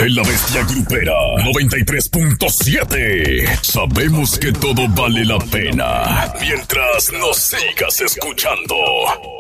en La Bestia Grupera 93.7. Sabemos que todo vale la pena mientras nos sigas escuchando.